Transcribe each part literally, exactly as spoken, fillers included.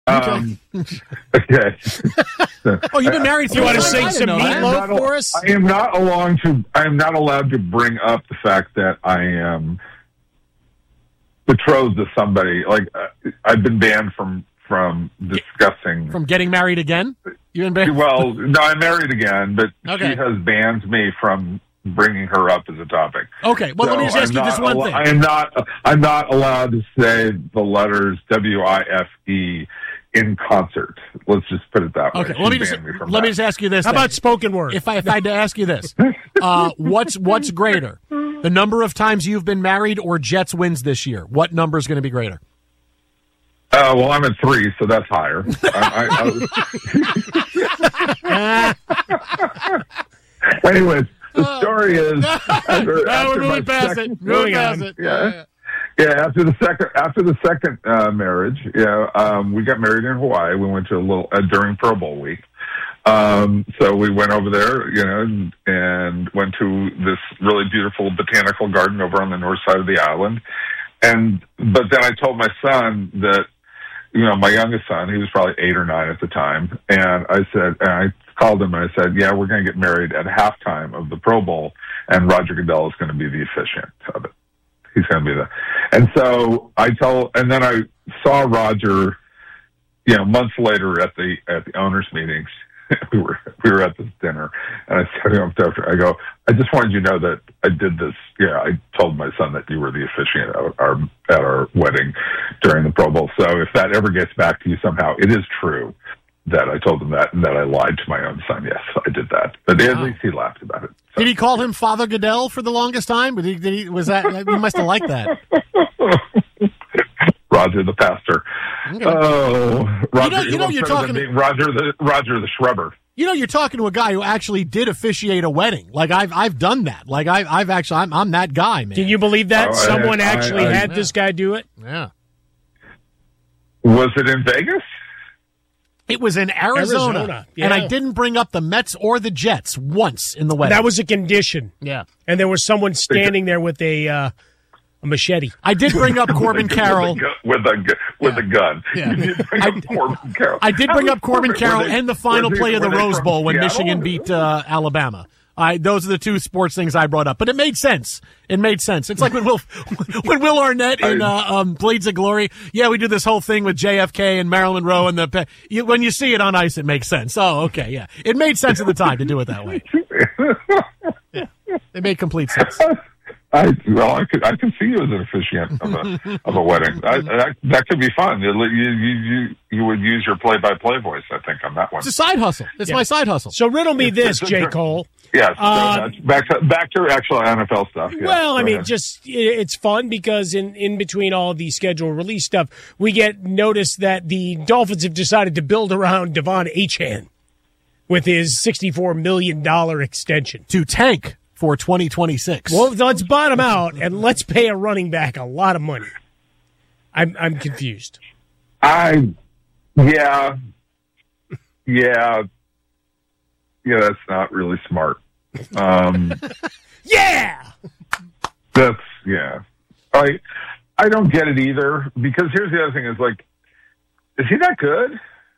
Um, okay. Oh, you've been married. You want to sing some Meatloaf for us? I am not allowed to. I am not allowed to bring up the fact that I am betrothed to somebody. Like uh, I've been banned from from discussing from getting married again. You been banned? Well, no, I'm married again, but okay. She has banned me from bringing her up as a topic. Okay. Well, so let me just ask I'm you this one al- thing. I am not. I'm not allowed to say the letters W I F E in concert. Let's just put it that way. Okay. Well, let me just me let that. me just ask you this. How then. about spoken word? If I if I had to ask you this, uh, what's what's greater, the number of times you've been married or Jets wins this year? What number is going to be greater? Uh, well, I'm at three, so that's higher. I, I, I, anyways, the story is after, no, after we're moving my past second, it. Moving past it. Yeah, yeah. After the second, after the second uh, marriage, yeah, um, we got married in Hawaii. We went to a little uh, during Pro Bowl week. Um, so we went over there, you know, and, and went to this really beautiful botanical garden over on the north side of the island. And but then I told my son that. You know, my youngest son, he was probably eight or nine at the time. And I said, and I called him and I said, yeah, we're going to get married at halftime of the Pro Bowl. And Roger Goodell is going to be the officiant of it. He's going to be the, and so I told, and then I saw Roger, you know, months later at the, at the owners meetings. we were, we were at this dinner and I said to him after, I go, I just wanted you to know that I did this. Yeah. I told my son that you were the officiant at our, at our wedding during the Pro Bowl. So if that ever gets back to you somehow, it is true that I told him that and that I lied to my own son. Yes, I did that, but at wow. least he laughed about it. So. Did he call him Father Goodell for the longest time? Did he, did he, was that, you must have liked that. Roger the pastor. Okay. Oh, Roger, you know, you know you're talking to Roger the Roger the Shrubber. You know, you're talking to a guy who actually did officiate a wedding. Like I've I've done that. Like I've I've actually I'm I'm that guy, man. Can you believe that oh, someone I, actually I, I, had yeah. this guy do it? Yeah. Was it in Vegas? It was in Arizona, Arizona, yeah. and I didn't bring up the Mets or the Jets once in the wedding. That was a condition. Yeah. And there was someone standing there with a uh, a machete. I did bring up Corbin Carroll. With a, gu- with a gun. Yeah. You did bring I, up Corbin Carroll. I did bring up Corbin Carroll they, and the final they, play of the Rose from Bowl when Seattle? Michigan beat uh, Alabama. I, those are the two sports things I brought up, but it made sense. It made sense. It's like when Will when Will Arnett in uh, um, Blades of Glory. Yeah, we do this whole thing with J F K and Marilyn Monroe, and the you, when you see it on ice, it makes sense. Oh, okay, yeah, it made sense at the time to do it that way. Yeah, it made complete sense. I well, I could I could see you as an officiant of a of a wedding. I, that that could be fun. You you you you would use your play by play voice. I think on that one. It's a side hustle. It's Yeah. my side hustle. So riddle me this, J. Cole. Yes. Uh, so that's back to back to actual N F L stuff. Yes, Well, I go mean, ahead. just it's fun because in, in between all the schedule release stuff, we get notice that the Dolphins have decided to build around Devon Achane with his sixty-four million dollars extension. To tank for twenty twenty-six. Well, let's bottom out and let's pay a running back a lot of money. I'm I'm confused. I yeah yeah yeah. That's not really smart. Um, Yeah. That's yeah. I I don't get it either because here's the other thing: is like, is he that good?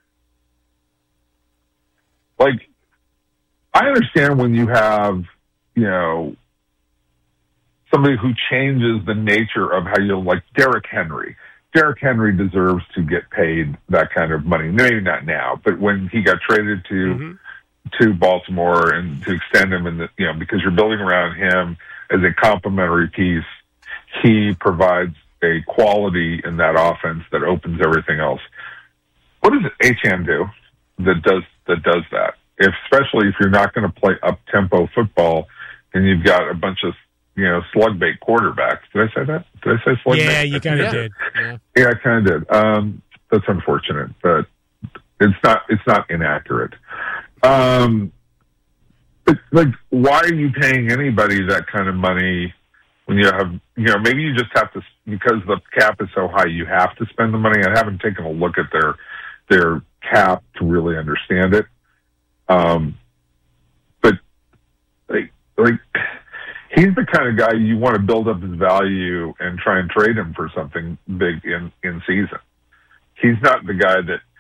Like, I understand when you have, you know, somebody who changes the nature of how you like Derrick Henry. Derrick Henry deserves to get paid that kind of money. Maybe not now, but when he got traded to. Mm-hmm. to Baltimore and to extend him in the, you know, because you're building around him as a complementary piece, he provides a quality in that offense that opens everything else. What does Achane do that does, that does that? If, especially if you're not going to play up tempo football and you've got a bunch of, you know, slug bait quarterbacks. Did I say that? Did I say slug bait? Yeah, you kind of Yeah. did. Yeah. Yeah, I kind of did. Um, that's unfortunate, but it's not, it's not inaccurate. Um, but like, why are you paying anybody that kind of money when you have, you know, maybe you just have to, because the cap is so high, you have to spend the money. I haven't taken a look at their, their cap to really understand it. Um, but like, like, he's the kind of guy you want to build up his value and try and trade him for something big in, in season. He's not the guy that,